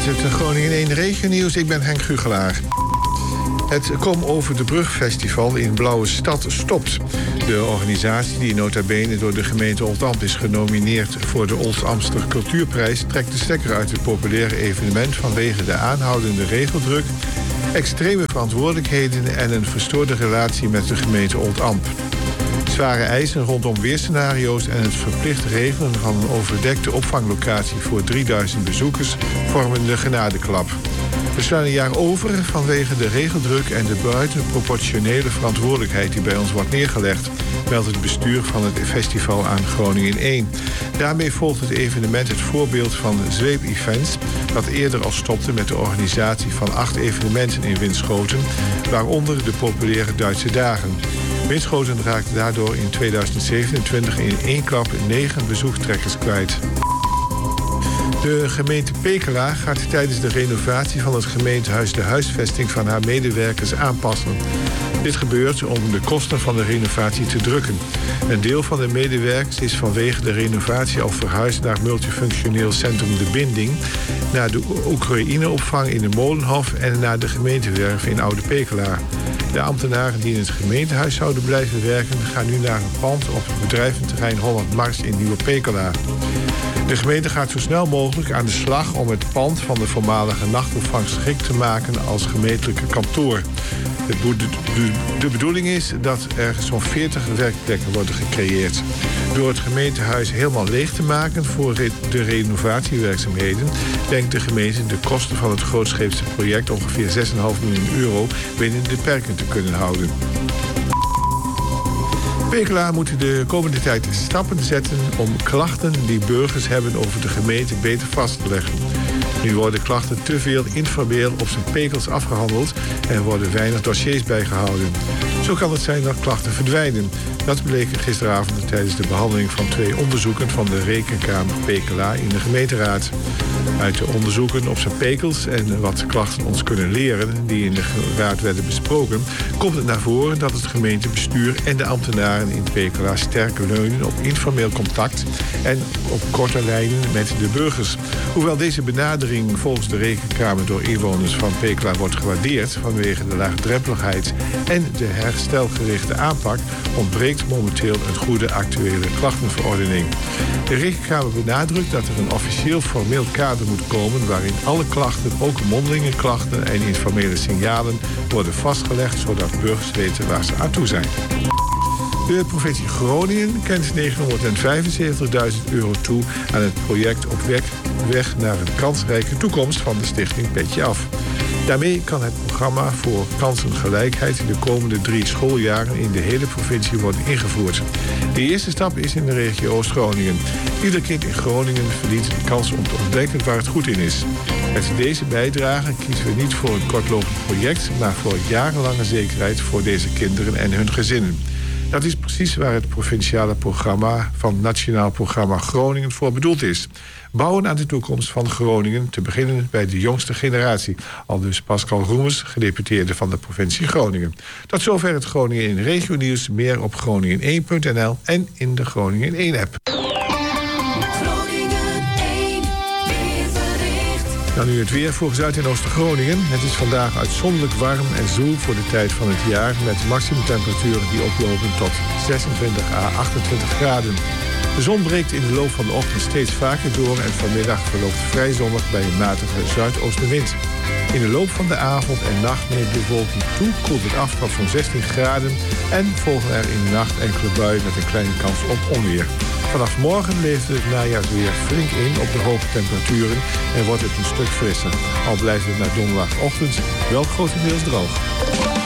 Met het Groningen 1 regionieuws, ik ben Henk Gugelaar. Het Kom over de Brug Festival in Blauwe Stad stopt. De organisatie, die nota bene door de gemeente Oldambt is genomineerd voor de Oldambtster Cultuurprijs, trekt de stekker uit het populaire evenement vanwege de aanhoudende regeldruk, extreme verantwoordelijkheden en een verstoorde relatie met de gemeente Oldambt. Zware eisen rondom weerscenario's en het verplicht regelen van een overdekte opvanglocatie voor 3000 bezoekers vormen de genadeklap. We slaan een jaar over vanwege de regeldruk en de buitenproportionele verantwoordelijkheid die bij ons wordt neergelegd, meldt het bestuur van het festival aan Groningen 1. Daarmee volgt het evenement het voorbeeld van Zweep Events, dat eerder al stopte met de organisatie van 8 evenementen in Winschoten, waaronder de populaire Duitse Dagen. Winschoten raakte daardoor in 2027 in één klap 9 bezoekstrekkers kwijt. De gemeente Pekela gaat tijdens de renovatie van het gemeentehuis de huisvesting van haar medewerkers aanpassen. Dit gebeurt om de kosten van de renovatie te drukken. Een deel van de medewerkers is vanwege de renovatie al verhuisd naar het multifunctioneel centrum De Binding, naar de Oekraïneopvang in de Molenhof en naar de gemeentewerf in Oude Pekela. De ambtenaren die in het gemeentehuis zouden blijven werken gaan nu naar een pand op het bedrijventerrein Holland Mars in Nieuwe Pekela. De gemeente gaat zo snel mogelijk aan de slag om het pand van de voormalige nachtopvang geschikt te maken als gemeentelijke kantoor. De bedoeling is dat er zo'n 40 werkplekken worden gecreëerd. Door het gemeentehuis helemaal leeg te maken voor de renovatiewerkzaamheden, denkt de gemeente de kosten van het grootscheepse project ongeveer 6,5 miljoen euro binnen de perken te kunnen houden. Pekela moet de komende tijd stappen zetten om klachten die burgers hebben over de gemeente beter vast te leggen. Nu worden klachten te veel informeel op zijn pekels afgehandeld en worden weinig dossiers bijgehouden. Zo kan het zijn dat klachten verdwijnen. Dat bleek gisteravond tijdens de behandeling van 2 onderzoeken van de Rekenkamer Pekela in de gemeenteraad. Uit de onderzoeken op zijn pekels en wat klachten ons kunnen leren, die in de raad werden besproken, komt het naar voren dat het gemeentebestuur en de ambtenaren in Pekela sterk leunen op informeel contact en op korte lijnen met de burgers. Hoewel deze benadering volgens de Rekenkamer door inwoners van Pekela wordt gewaardeerd vanwege de laagdrempeligheid en de herstelgerichte aanpak, ontbreekt momenteel een goede actuele klachtenverordening. De Rekenkamer benadrukt dat er een officieel formeel kader moet komen waarin alle klachten, ook mondelinge klachten en informele signalen, worden vastgelegd zodat burgers weten waar ze aan toe zijn. De provincie Groningen kent 975.000 euro toe aan het project Op weg naar een kansrijke toekomst van de stichting Petje Af. Daarmee kan het programma voor kansengelijkheid de komende 3 schooljaren in de hele provincie worden ingevoerd. De eerste stap is in de regio Oost-Groningen. Ieder kind in Groningen verdient de kans om te ontdekken waar het goed in is. Met deze bijdrage kiezen we niet voor een kortlopend project, maar voor jarenlange zekerheid voor deze kinderen en hun gezinnen. Dat is precies waar het provinciale programma van Nationaal Programma Groningen voor bedoeld is. Bouwen aan de toekomst van Groningen, te beginnen bij de jongste generatie. Aldus Pascal Roemers, gedeputeerde van de provincie Groningen. Tot zover het Groningen in regionieuws. Meer op groningen1.nl en in de Groningen 1-app. Dan nu het weer voor Zuid- en Oost-Groningen. Het is vandaag uitzonderlijk warm en zoel voor de tijd van het jaar, met maximumtemperaturen die oplopen tot 26 à 28 graden. De zon breekt in de loop van de ochtend steeds vaker door en vanmiddag verloopt vrij zonnig bij een matige zuidoostenwind. In de loop van de avond en nacht neemt de bewolking toe, koelt het af tot zo'n 16 graden en volgen er in de nacht enkele buien met een kleine kans op onweer. Vanaf morgen levert het najaarsweer flink in op de hoge temperaturen en wordt het een stuk frisser. Al blijft het naar donderdagochtend wel grotendeels droog.